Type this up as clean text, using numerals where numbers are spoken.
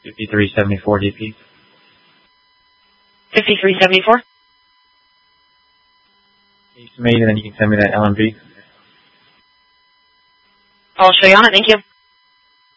5374 DP. 5374? Estimate, and then you can send me that LMV. I'll show you on it, thank you.